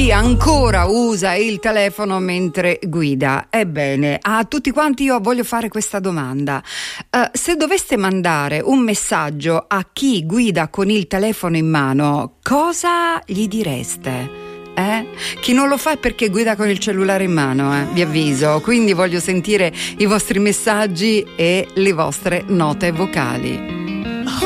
chi ancora usa il telefono mentre guida. Ebbene, a tutti quanti io voglio fare questa domanda. Se doveste mandare un messaggio a chi guida con il telefono in mano, cosa gli direste? Chi non lo fa è perché guida con il cellulare in mano, vi avviso. Quindi voglio sentire i vostri messaggi e le vostre note vocali.